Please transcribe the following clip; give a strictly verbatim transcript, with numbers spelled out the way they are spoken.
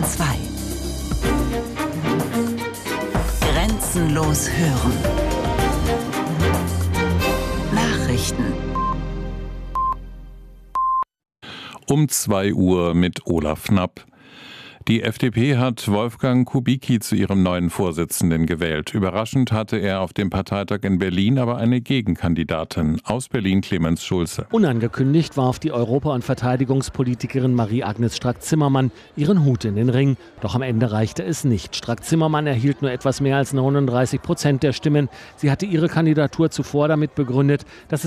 zwei. Grenzenlos hören. Nachrichten. Um zwei Uhr mit Olaf Knapp. Die F D P hat Wolfgang Kubicki zu ihrem neuen Vorsitzenden gewählt. Überraschend hatte er auf dem Parteitag in Berlin aber eine Gegenkandidatin. Aus Berlin Clemens Schulze. Unangekündigt warf die Europa- und Verteidigungspolitikerin Marie-Agnes Strack-Zimmermann ihren Hut in den Ring. Doch am Ende reichte es nicht. Strack-Zimmermann erhielt nur etwas mehr als neununddreißig Prozent der Stimmen. Sie hatte ihre Kandidatur zuvor damit begründet, dass